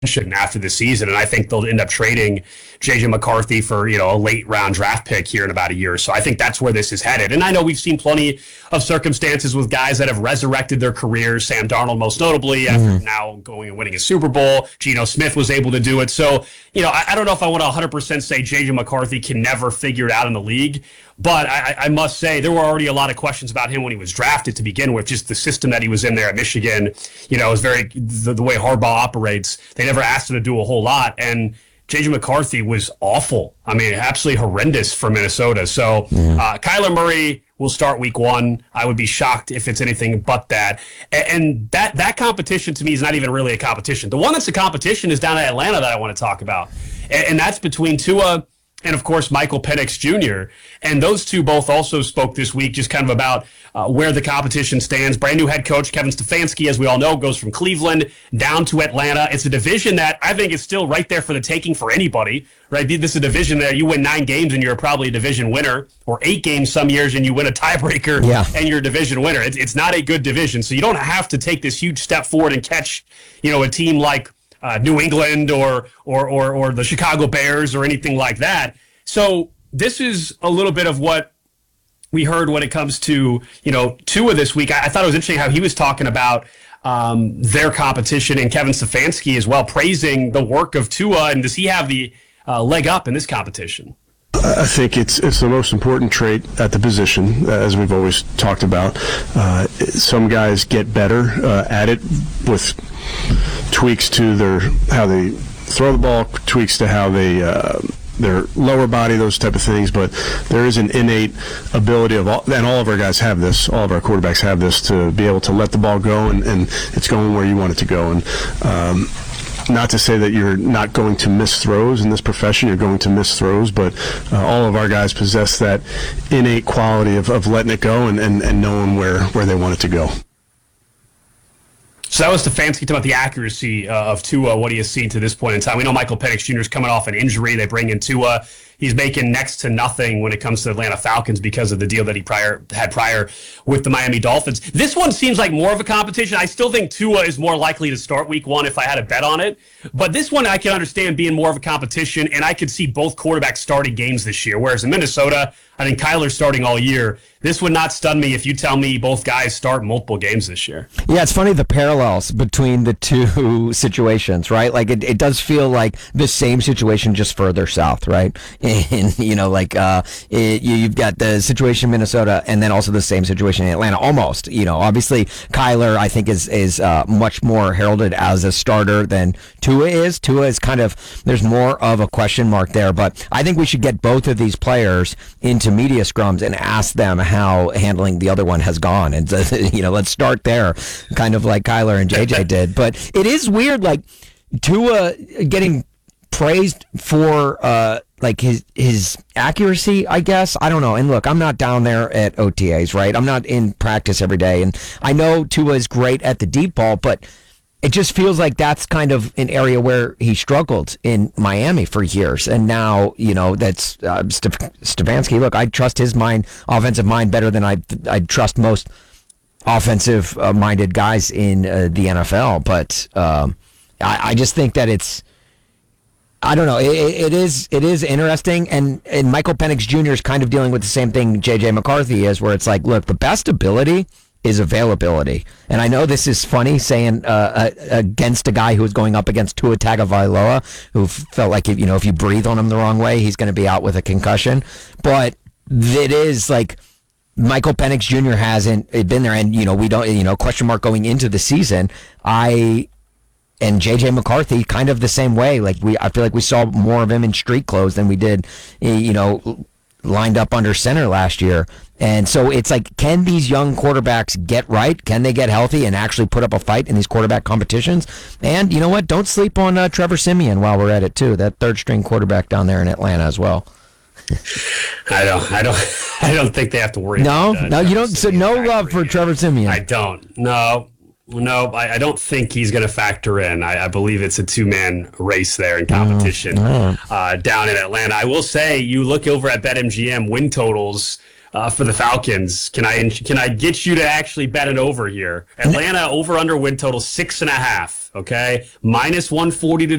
after the season, and I think they'll end up trading JJ McCarthy for a late round draft pick here in about a year. So I think that's where this is headed. And I know we've seen plenty of circumstances with guys that have resurrected their careers. Sam Darnold, most notably, after now going and winning a Super Bowl. Geno Smith was able to do it. So I don't know if I want to 100% say JJ McCarthy can never figure it out in the league. But I must say, there were already a lot of questions about him when he was drafted to begin with. Just the system that he was in there at Michigan, is very the way Harbaugh operates. They never asked him to do a whole lot. And JJ McCarthy was awful. I mean, absolutely horrendous for Minnesota. So Kyler Murray will start week 1. I would be shocked if it's anything but that. And that competition to me is not even really a competition. The one that's a competition is down in Atlanta that I want to talk about. And that's between Tua and, of course, Michael Penix Jr. And those two both also spoke this week just kind of about where the competition stands. Brand new head coach Kevin Stefanski, as we all know, goes from Cleveland down to Atlanta. It's a division that I think is still right there for the taking for anybody, right? This is a division that you win 9 games and you're probably a division winner, or 8 games some years and you win a tiebreaker and you're a division winner. It's not a good division. So you don't have to take this huge step forward and catch, a team like New England or the Chicago Bears or anything like that. So this is a little bit of what we heard when it comes to, Tua this week. I thought it was interesting how he was talking about their competition, and Kevin Stefanski as well, praising the work of Tua. And does he have the leg up in this competition? I think it's the most important trait at the position, as we've always talked about. Some guys get better at it with tweaks to how they throw the ball, tweaks to how they their lower body, those type of things. But there is an innate ability and all of our guys have this, all of our quarterbacks have this, to be able to let the ball go and it's going where you want it to go. And not to say that you're not going to miss throws in this profession, you're going to miss throws, but all of our guys possess that innate quality of letting it go and knowing where they want it to go. So that was Stefanski talking about the accuracy of Tua, what he has seen to this point in time. We know Michael Penix Jr. is coming off an injury. They bring in Tua. He's making next to nothing when it comes to the Atlanta Falcons because of the deal that he had prior with the Miami Dolphins. This one seems like more of a competition. I still think Tua is more likely to start week 1 if I had a bet on it. But this one I can understand being more of a competition, and I could see both quarterbacks starting games this year. Whereas in Minnesota, I think Kyler's starting all year. This would not stun me if you tell me both guys start multiple games this year. Yeah, it's funny the parallels between the two situations, right? Like it does feel like the same situation, just further south, right? And you've got the situation in Minnesota and then also the same situation in Atlanta, almost. Obviously Kyler, I think, is much more heralded as a starter than Tua is. Tua is kind of, there's more of a question mark there, but I think we should get both of these players into media scrums and ask them how handling the other one has gone. And, let's start there, kind of like Kyler and JJ did. But it is weird, like Tua getting praised for his accuracy, I guess. I don't know. And look, I'm not down there at OTAs, right? I'm not in practice every day. And I know Tua is great at the deep ball, but it just feels like that's kind of an area where he struggled in Miami for years. And now, that's Stefanski. Look, I trust his offensive mind better than I trust most offensive-minded guys in the NFL. But I just think that it's, I don't know. It is interesting, and Michael Penix Jr. is kind of dealing with the same thing JJ McCarthy is, where it's like, look, the best ability is availability. And I know this is funny saying against a guy who was going up against Tua Tagovailoa, who felt like if you breathe on him the wrong way, he's going to be out with a concussion. But it is like Michael Penix Jr. hasn't been there, and we don't question mark going into the season. And JJ McCarthy kind of the same way. I feel like we saw more of him in street clothes than we did, lined up under center last year. And so it's like, can these young quarterbacks get right? Can they get healthy and actually put up a fight in these quarterback competitions? And you know what? Don't sleep on Trevor Siemian while we're at it too. That third string quarterback down there in Atlanta as well. I don't think they have to worry. No, about you don't. So no love for Trevor Siemian. I don't. No, I don't think he's going to factor in. I believe it's a 2-man race there in competition down in Atlanta. I will say, you look over at BetMGM win totals for the Falcons. Can I get you to actually bet an over here? Atlanta over under win total 6.5. Okay, -140 to